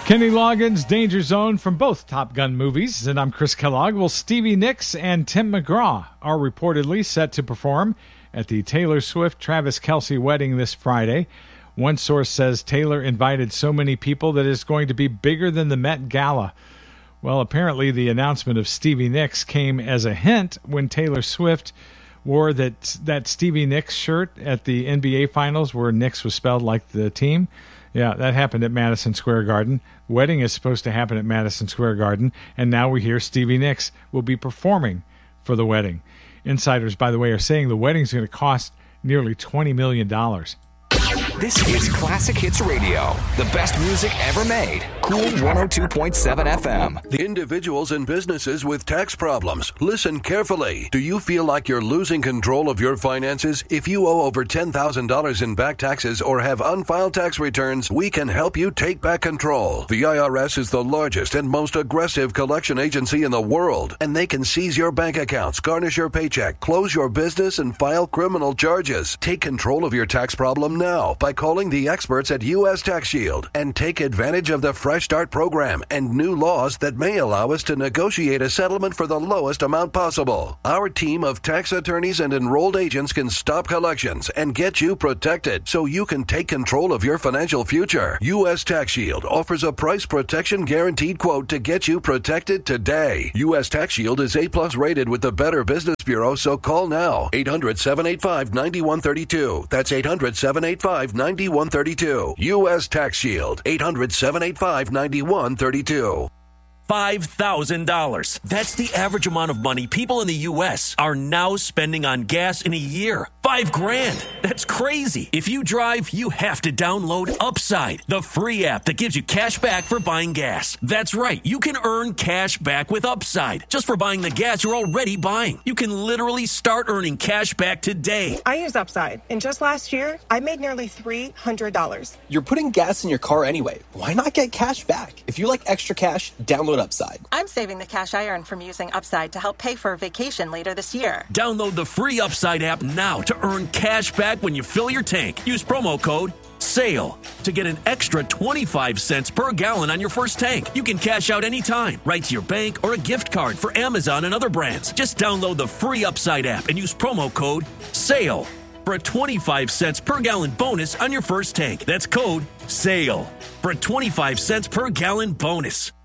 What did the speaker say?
Kenny Loggins, Danger Zone from both Top Gun movies. And I'm Chris Kellogg. Well, Stevie Nicks and Tim McGraw are reportedly set to perform at the Taylor Swift-Travis Kelce wedding this Friday. One source says Taylor invited so many people that it's going to be bigger than the Met Gala. Well, apparently the announcement of Stevie Nicks came as a hint when Taylor Swift wore that Stevie Nicks shirt at the NBA Finals where Nicks was spelled like the team. Yeah, that happened at Madison Square Garden. Wedding is supposed to happen at Madison Square Garden, and now we hear Stevie Nicks will be performing for the wedding. Insiders, by the way, are saying the wedding's going to cost nearly $20 million. This is Classic Hits Radio, the best music ever made. Cool 102.7 FM. The individuals and businesses with tax problems, listen carefully. Do you feel like you're losing control of your finances? If you owe over $10,000 in back taxes or have unfiled tax returns, we can help you take back control. The IRS is the largest and most aggressive collection agency in the world, and they can seize your bank accounts, garnish your paycheck, close your business, and file criminal charges. Take control of your tax problem now by calling the experts at U.S. Tax Shield and take advantage of the Fresh Start program and new laws that may allow us to negotiate a settlement for the lowest amount possible. Our team of tax attorneys and enrolled agents can stop collections and get you protected so you can take control of your financial future. U.S. Tax Shield offers a price protection guaranteed quote to get you protected today. U.S. Tax Shield is A+ rated with the Better Business Bureau, so call now. 800-785-9132. That's 800-785-9132. U.S. Tax Shield. 800-785-9132. $5,000. That's the average amount of money people in the U.S. are now spending on gas in a year. $5,000. That's crazy. If you drive, you have to download Upside, the free app that gives you cash back for buying gas. That's right. You can earn cash back with Upside just for buying the gas you're already buying. You can literally start earning cash back today. I use Upside, and just last year, I made nearly $300. You're putting gas in your car anyway. Why not get cash back? If you like extra cash, download Upside. I'm saving the cash I earn from using Upside to help pay for a vacation later this year. Download the free Upside app now to earn cash back when you fill your tank. Use promo code SALE to get an extra 25 cents per gallon on your first tank. You can cash out anytime, right to your bank or a gift card for Amazon and other brands. Just download the free Upside app and use promo code SALE for a 25 cents per gallon bonus on your first tank. That's code SALE for a 25 cents per gallon bonus.